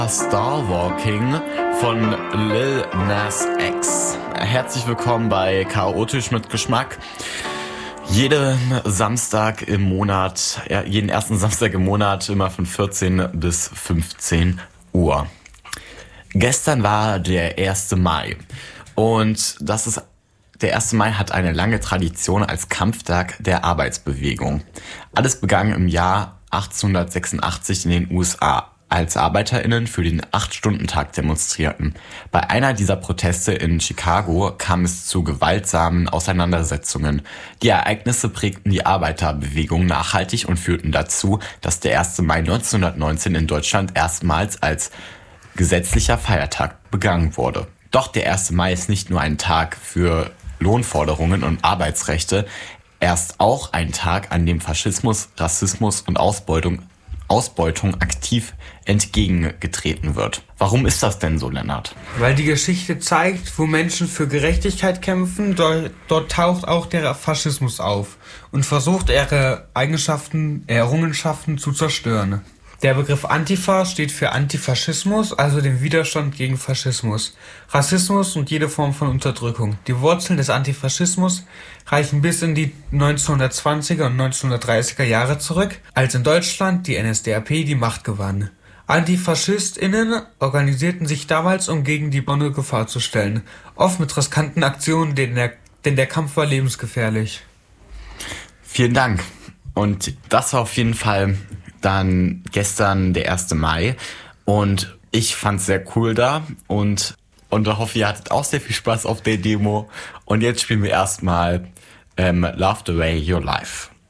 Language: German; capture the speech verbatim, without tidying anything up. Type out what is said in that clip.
Starwalking von Lil Nas X. Herzlich willkommen bei Chaotisch mit Geschmack. Jeden Samstag im Monat, ja, jeden ersten Samstag im Monat, immer von vierzehn bis fünfzehn Uhr. Gestern war der erste Mai und das ist Der erste Mai hat eine lange Tradition als Kampftag der Arbeitsbewegung. Alles begann im Jahr achtzehnhundertsechsundachtzig in den U S A, als ArbeiterInnen für den acht-Stunden-Tag demonstrierten. Bei einer dieser Proteste in Chicago kam es zu gewaltsamen Auseinandersetzungen. Die Ereignisse prägten die Arbeiterbewegung nachhaltig und führten dazu, dass der erste Mai neunzehnhundertneunzehn in Deutschland erstmals als gesetzlicher Feiertag begangen wurde. Doch der erste Mai ist nicht nur ein Tag für Lohnforderungen und Arbeitsrechte, er ist auch ein Tag, an dem Faschismus, Rassismus und Ausbeutung Ausbeutung aktiv entgegengetreten wird. Warum ist das denn so, Lennart? Weil die Geschichte zeigt, wo Menschen für Gerechtigkeit kämpfen, dort, dort taucht auch der Faschismus auf und versucht, ihre Eigenschaften, Errungenschaften zu zerstören. Der Begriff Antifa steht für Antifaschismus, also den Widerstand gegen Faschismus, Rassismus und jede Form von Unterdrückung. Die Wurzeln des Antifaschismus reichen bis in die neunzehnhundertzwanziger und neunzehnhundertdreißiger Jahre zurück, als in Deutschland die N S D A P die Macht gewann. AntifaschistInnen organisierten sich damals, um gegen die Bonne Gefahr zu stellen, oft mit riskanten Aktionen, denn der, denn der Kampf war lebensgefährlich. Vielen Dank. Und das war auf jeden Fall dann gestern der erste Mai und ich fand's sehr cool da und, und hoffe, ihr hattet auch sehr viel Spaß auf der Demo. Und jetzt spielen wir erstmal ähm, Love the Way Your Life.